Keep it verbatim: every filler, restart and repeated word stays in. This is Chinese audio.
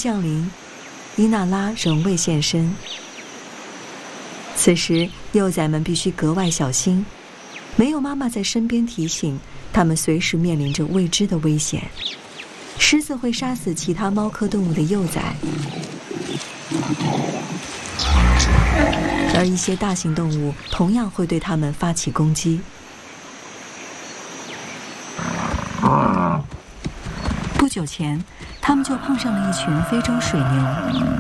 降临，伊娜拉仍未现身。此时，幼崽们必须格外小心，没有妈妈在身边提醒，它们随时面临着未知的危险。狮子会杀死其他猫科动物的幼崽，而一些大型动物同样会对它们发起攻击。不久前，他们就碰上了一群非洲水牛。